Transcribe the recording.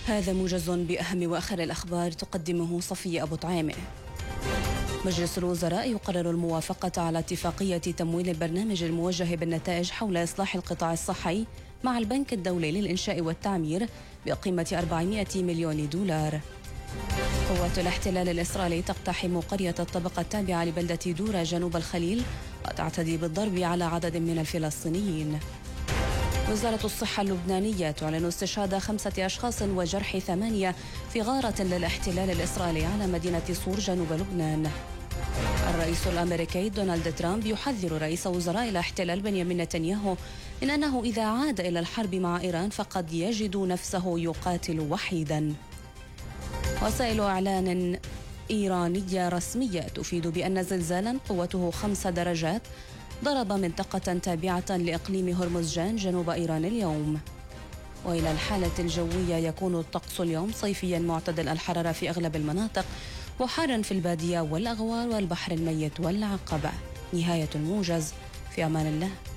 هذا موجز بأهم وآخر الأخبار تقدمه صفية أبو طعيمة. مجلس الوزراء يقرر الموافقة على اتفاقية تمويل البرنامج الموجه بالنتائج حول إصلاح القطاع الصحي مع البنك الدولي للإنشاء والتعمير بقيمة 400 مليون دولار. قوات الاحتلال الإسرائيلي تقتحم قرية الطبقة التابعة لبلدة دورة جنوب الخليل وتعتدي بالضرب على عدد من الفلسطينيين. وزارة الصحة اللبنانية تعلن استشهاد 5 أشخاص وجرح 8 في غارة للاحتلال الإسرائيلي على مدينة صور جنوب لبنان. الرئيس الأمريكي دونالد ترامب يحذر رئيس وزراء الاحتلال بنيامين نتنياهو من أنه إذا عاد إلى الحرب مع إيران فقد يجد نفسه يقاتل وحيدا. وسائل إعلان إيرانية رسمية تفيد بأن زلزالا قوته 5 درجات ضرب منطقة تابعة لإقليم هرمزجان جنوب إيران اليوم. وإلى الحالة الجوية يكون الطقس اليوم صيفيا معتدل الحرارة في أغلب المناطق وحارا في البادية والأغوار والبحر الميت والعقبة. نهاية الموجز، في أمان الله.